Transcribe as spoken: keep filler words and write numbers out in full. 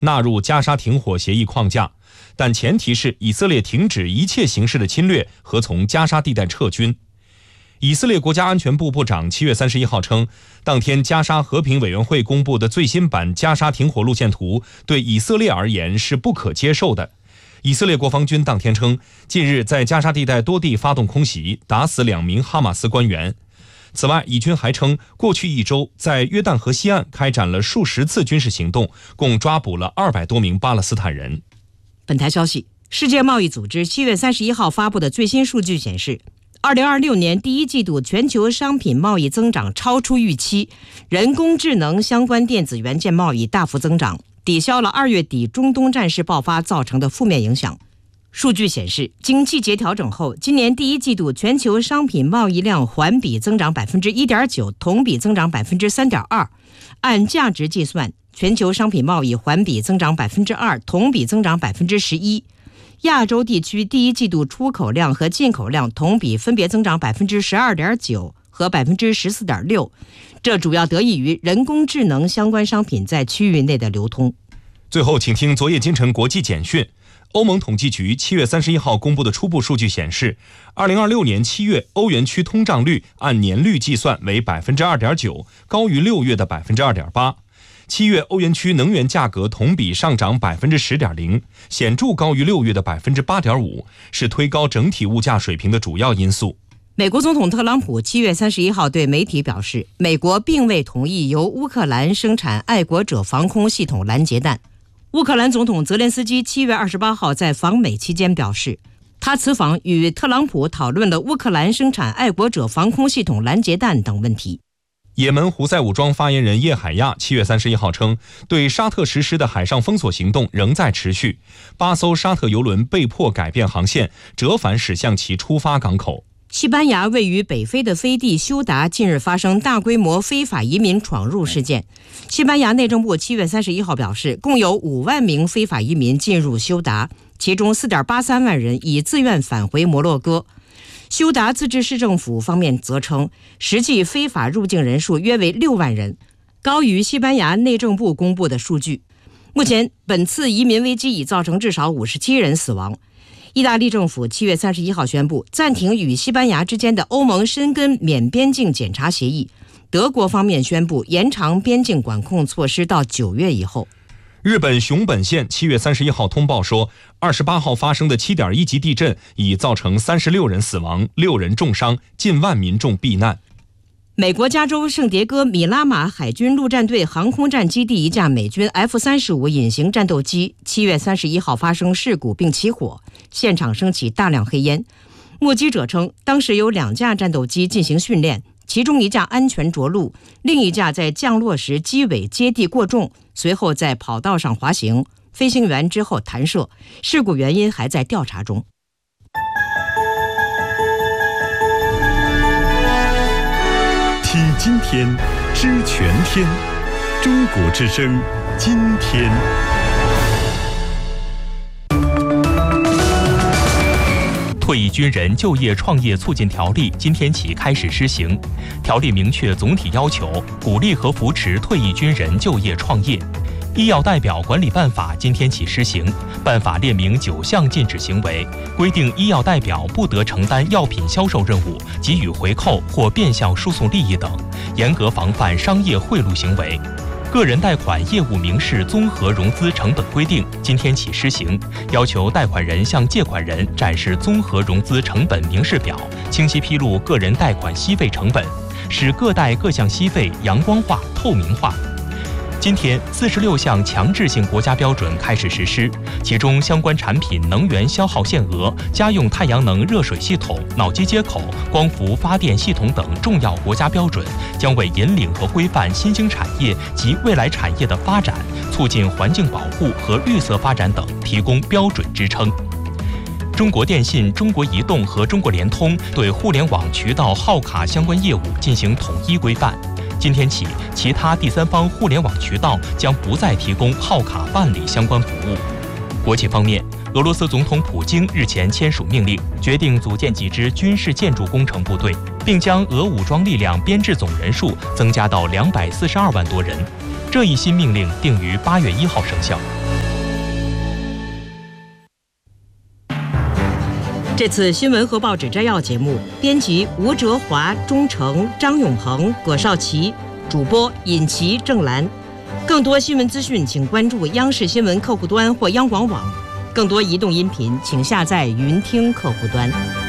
纳入加沙停火协议框架，但前提是以色列停止一切形式的侵略和从加沙地带撤军。以色列国家安全部部长七月三十一号称，当天加沙和平委员会公布的最新版加沙停火路线图对以色列而言是不可接受的。以色列国防军当天称，近日在加沙地带多地发动空袭，打死两名哈马斯官员。此外，以军还称，过去一周在约旦河西岸开展了数十次军事行动，共抓捕了二百多名巴勒斯坦人。 本台消息，世界贸易组织七月三十一号发布的最新数据显示，二零二六年第一季度全球商品贸易增长超出预期，人工智能相关电子元件贸易大幅增长，抵消了二月底中东战事爆发造成的负面影响。数据显示，经季节调整后，今年第一季度全球商品贸易量环比增长 百分之一点九， 同比增长 百分之三点二。 按价值计算，全球商品贸易环比增长 百分之二， 同比增长 百分之十一。亚洲地区第一季度出口量和进口量同比分别增长 百分之十二点九 和 百分之十四点六， 这主要得益于人工智能相关商品在区域内的流通。 最后，请听昨夜今晨国际简讯。欧盟统计局七月三十一号公布的初步数据显示，二零二六年七月欧元区通胀率按年率计算为 百分之二点九， 高于六月的 百分之二点八。七月欧元区能源价格同比上涨 百分之十点零， 显著高于六月的 百分之八点五， 是推高整体物价水平的主要因素。 美国总统特朗普七月三十一号对媒体表示，美国并未同意由乌克兰生产爱国者防空系统拦截弹。乌克兰总统泽连斯基七月二十八号在访美期间表示，他此访与特朗普讨论了乌克兰生产爱国者防空系统拦截弹等问题。 也门胡塞武装发言人叶海亚七月三十一号称，对沙特实施的海上封锁行动仍在持续，八艘沙特油轮被迫改变航线，折返驶向其出发港口。 西班牙位于北非的飞地休达近日发生大规模非法移民闯入事件。西班牙内政部七月三十一号表示，共有五万名非法移民进入休达，其中 四点八三万人已自愿返回摩洛哥。休达自治市政府方面则称，实际非法入境人数约为六万人，高于西班牙内政部公布的数据。目前，本次移民危机已造成至少五十七人死亡。意大利政府七月三十一号宣布暂停与西班牙之间的欧盟申根免边境检查协议。德国方面宣布延长边境管控措施到九月以后。 日本熊本县七月三十一号通报说，二十八号发生的 七点一 级地震已造成三十六人死亡，六人重伤，近万民众避难。 美国加州圣迭戈米拉马海军陆战队航空战基地一架美军 F 三十五 隐形战斗机七月三十一号发生事故并起火，现场升起大量黑烟。目击者称，当时有两架战斗机进行训练，其中一架安全着陆，另一架在降落时机尾接地过重，随后在跑道上滑行，飞行员之后弹射，事故原因还在调查中。 听今天，知全天，中国之声，今天。 退役军人就业创业促进条例今天起开始施行。条例明确总体要求，鼓励和扶持退役军人就业创业。医药代表管理办法今天起施行，办法列明九项禁止行为，规定医药代表不得承担药品销售任务、给予回扣或变相输送利益等，严格防范商业贿赂行为。个人贷款业务明示综合融资成本规定今天起施行，要求贷款人向借款人展示综合融资成本明示表，清晰披露个人贷款息费成本，使各贷各项息费阳光化、透明化。今天，四十六项强制性国家标准开始实施，其中相关产品能源消耗限额、家用太阳能热水系统、脑机接口、光伏发电系统等重要国家标准，将为引领和规范新兴产业及未来产业的发展，促进环境保护和绿色发展等提供标准支撑。中国电信、中国移动和中国联通对互联网渠道号卡相关业务进行统一规范。今天起，其他第三方互联网渠道将不再提供号卡办理相关服务。国际方面，俄罗斯总统普京日前签署命令，决定组建几支军事建筑工程部队，并将俄武装力量编制总人数增加到两百四十二万多人。这一新命令定于八月一号生效。 这次新闻和报纸摘要节目，编辑吴哲华、钟诚、张永恒、葛少奇，主播尹琪、郑兰。更多新闻资讯，请关注央视新闻客户端或央广网。更多移动音频，请下载云听客户端。